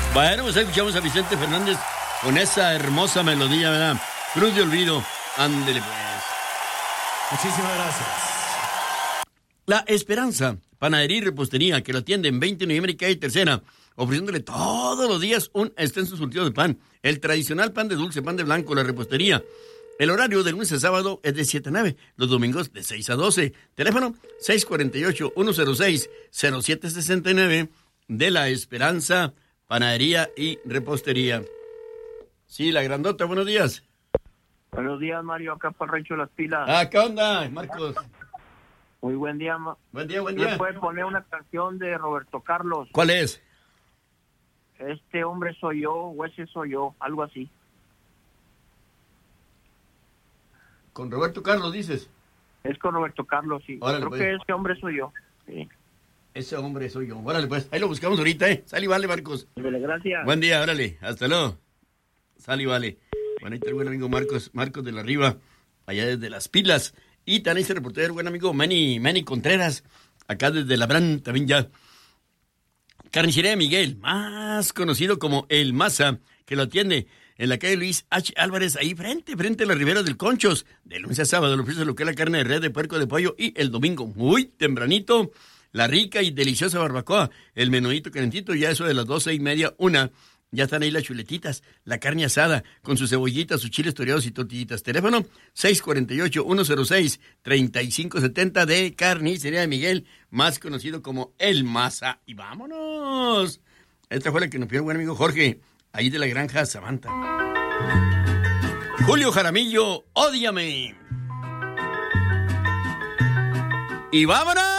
Bueno, pues escuchamos a Vicente Fernández con esa hermosa melodía, ¿verdad? Cruz de Olvido. Ándele pues. Muchísimas gracias. La Esperanza, panadería y repostería, que lo atiende en 20 de noviembre y calle Tercera, ofreciéndole todos los días un extenso surtido de pan. El tradicional pan de dulce, pan de blanco, la repostería. El horario de lunes a sábado es de 7 a 9, los domingos de 6 a 12. Teléfono 648-106-0769 de La Esperanza, panadería y repostería. Sí, la grandota, buenos días. Buenos días, Mario, acá para el Rancho de las Pilas. ¿Qué onda, Marcos? Muy buen día. Buen día. ¿Me puede poner una canción de Roberto Carlos? ¿Cuál es? Este hombre soy yo, o ese soy yo, algo así. ¿Con Roberto Carlos dices? Es con Roberto Carlos, sí. Órale, Creo pues. que ese hombre soy yo. Sí. Ese hombre soy yo. Órale, pues. Ahí lo buscamos ahorita, ¿eh? Sale y vale, Marcos. Gracias. Buen día, órale. Hasta luego. Sale y vale. Bueno, ahí está el buen amigo Marcos de la Riva, allá desde Las Pilas. Y también se reportó el buen amigo Manny Contreras, acá desde Labrán, también ya. Carnicería de Miguel, más conocido como El Maza, que lo atiende en la calle Luis H. Álvarez, ahí frente a la Ribera del Conchos. De lunes a sábado le ofrece lo que es la carne de res, de puerco, de pollo, y el domingo, muy tempranito, la rica y deliciosa barbacoa, el menudito calentito, ya eso de las 12:30, 1. Ya están ahí las chuletitas, la carne asada, con sus cebollitas, sus chiles toreados y tortillitas. Teléfono 648-106-3570 de Carnicería de Miguel, más conocido como El Maza. Y vámonos. Esta fue la que nos pidió el buen amigo Jorge, ahí de la granja Samantha. Julio Jaramillo, Ódiame. Y vámonos.